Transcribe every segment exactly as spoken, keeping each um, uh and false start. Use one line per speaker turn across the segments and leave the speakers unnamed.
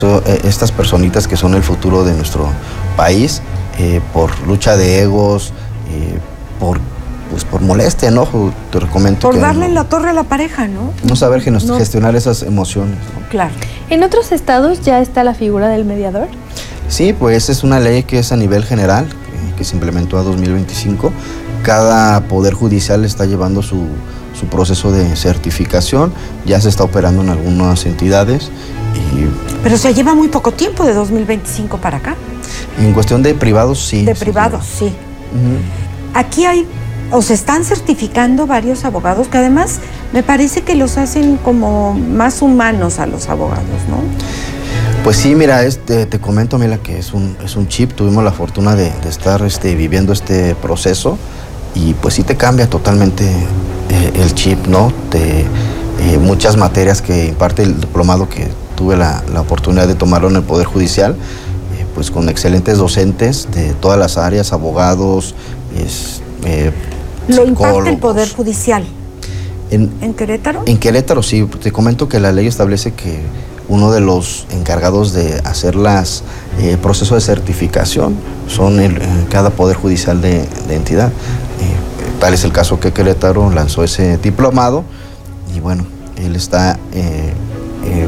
Estas personitas que son el futuro de nuestro país, eh, por lucha de egos, eh, por, pues por molestia, enojo, te recomiendo.
Por
que
darle
no,
la torre a la pareja, ¿no?
No saber que nos,
no.
gestionar esas emociones, ¿no?
Claro.
¿En otros estados ya está la figura del mediador?
Sí, pues es una ley que es a nivel general, eh, que se implementó a dos mil veinticinco. Cada poder judicial está llevando su, su proceso de certificación, ya se está operando en algunas entidades. Y
pero se lleva muy poco tiempo de dos mil veinticinco para acá.
En cuestión de privados, sí.
De
sí,
privados, sí.
sí. Uh-huh.
Aquí hay, o se están certificando varios abogados, que además me parece que los hacen como más humanos a los abogados, ¿no?
Pues sí, mira, este, te comento, Mila, que es un, es un chip. Tuvimos la fortuna de, de estar este, viviendo este proceso y pues sí te cambia totalmente eh, el chip, ¿no? Te, eh, muchas materias que imparte el diplomado, que tuve la, la oportunidad de tomarlo en el Poder Judicial, eh, pues con excelentes docentes de todas las áreas, abogados, es, eh,
¿Lo imparte el Poder Judicial?
En,
¿En Querétaro?
En Querétaro, sí. Te comento que la ley establece que uno de los encargados de hacer las eh, procesos de certificación son el, eh, cada Poder Judicial de, de entidad. Eh, tal es el caso que Querétaro lanzó ese diplomado y bueno, él está eh, eh,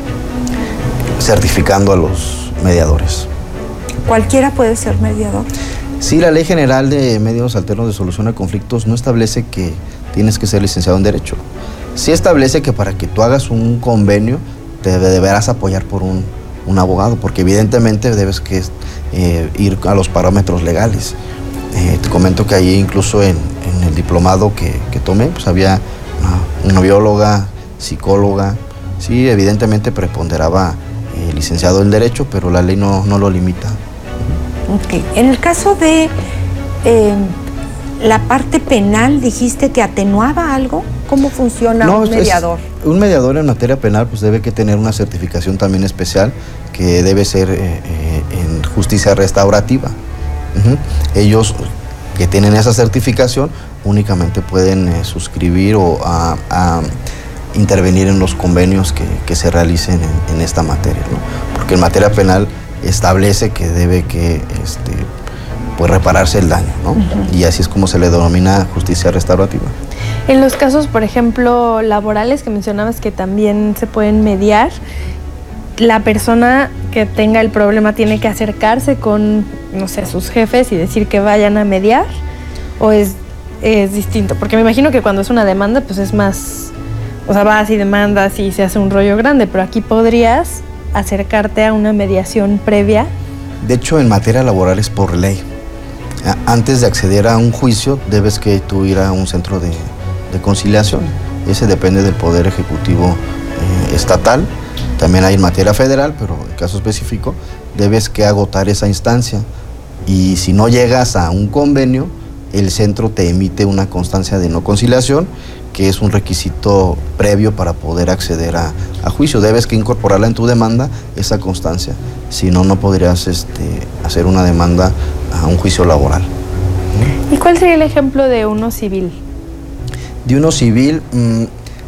certificando a los mediadores.
¿Cualquiera puede ser mediador?
Sí, la Ley General de Medios Alternos de Solución a Conflictos no establece que tienes que ser licenciado en Derecho. Sí establece que para que tú hagas un convenio te deberás apoyar por un, un abogado, porque evidentemente debes que, eh, ir a los parámetros legales. Eh, te comento que ahí incluso en, en el diplomado que, que tomé, pues había una, una bióloga, psicóloga. Sí, evidentemente preponderaba eh, licenciado en Derecho, pero la ley no, no lo limita.
Ok. En el caso de eh, la parte penal, dijiste que atenuaba algo. ¿Cómo funciona no, un mediador?
Es, un mediador en materia penal pues debe que tener una certificación también especial, que debe ser eh, eh, en justicia restaurativa. Uh-huh. Ellos que tienen esa certificación únicamente pueden eh, suscribir o a, a intervenir en los convenios que, que se realicen en, en esta materia, ¿no? Porque en materia penal establece que debe que este, pues repararse el daño, ¿no? Uh-huh. Y así es como se le denomina justicia restaurativa.
En los casos, por ejemplo, laborales, que mencionabas que también se pueden mediar, la persona que tenga el problema tiene que acercarse con, no sé, sus jefes y decir que vayan a mediar, o es, es distinto, porque me imagino que cuando es una demanda, pues es más, o sea, vas y demandas y se hace un rollo grande, pero aquí podrías acercarte a una mediación previa.
De hecho, en materia laboral es por ley. Antes de acceder a un juicio, debes que tú ir a un centro de, de conciliación. Ese depende del Poder Ejecutivo eh, estatal. También hay en materia federal, pero en caso específico, debes que agotar esa instancia. Y si no llegas a un convenio, el centro te emite una constancia de no conciliación, que es un requisito previo para poder acceder a, a juicio. Debes que incorporarla en tu demanda, esa constancia. Si no, no podrías este, hacer una demanda a un juicio laboral.
¿Y cuál sería el ejemplo de uno civil?
De uno civil, mmm,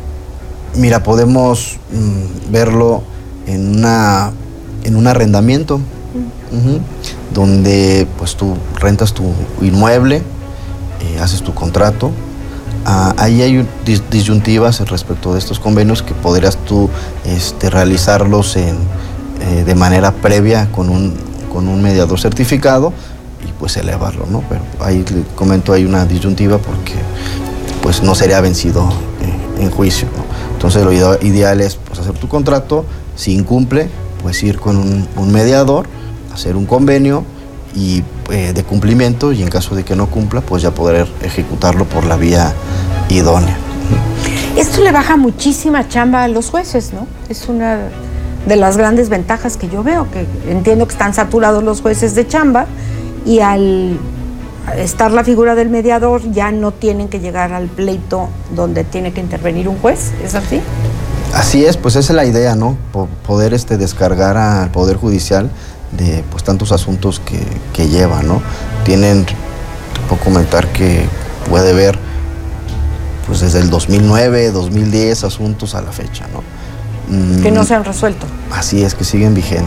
mira, podemos mmm, verlo en, una, en un arrendamiento, mm. uh-huh, donde pues tú rentas tu inmueble, eh, haces tu contrato. Uh, ahí hay dis disyuntivas respecto de estos convenios que podrías tú este, realizarlos en, eh, de manera previa con un, con un mediador certificado y pues elevarlo, ¿no? Pero ahí le comento, hay una disyuntiva porque pues no sería vencido eh, en juicio, ¿no? Entonces lo ideal es pues, hacer tu contrato, si incumple, pues ir con un, un mediador, hacer un convenio y eh, de cumplimiento, y en caso de que no cumpla, pues ya poder ejecutarlo por la vía idónea.
Esto le baja muchísima chamba a los jueces, ¿no? Es una de las grandes ventajas que yo veo, que entiendo que están saturados los jueces de chamba y al estar la figura del mediador ya no tienen que llegar al pleito donde tiene que intervenir un juez, ¿es así?
Así es, pues esa es la idea, ¿no? Poder este, descargar al Poder Judicial de pues tantos asuntos que, que lleva, ¿no? Tienen, te puedo comentar que puede ver pues desde el dos mil nueve, dos mil diez asuntos a la fecha, ¿no?
Que no se han resuelto.
Así es, que siguen vigentes.